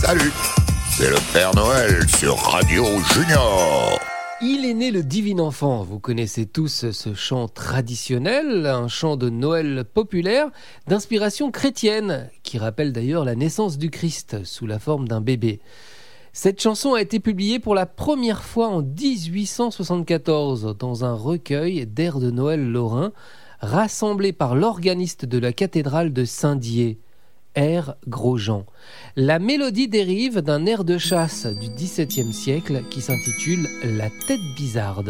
Salut, c'est le Père Noël sur Radio Junior. Il est né le divin enfant. Vous connaissez tous ce chant traditionnel, un chant de Noël populaire d'inspiration chrétienne, qui rappelle d'ailleurs la naissance du Christ sous la forme d'un bébé. Cette chanson a été publiée pour la première fois en 1874 dans un recueil d'airs de Noël lorrain rassemblé par l'organiste de la cathédrale de Saint-Dié, air Grosjean. La mélodie dérive d'un air de chasse du XVIIe siècle qui s'intitule La Tête Bizarde.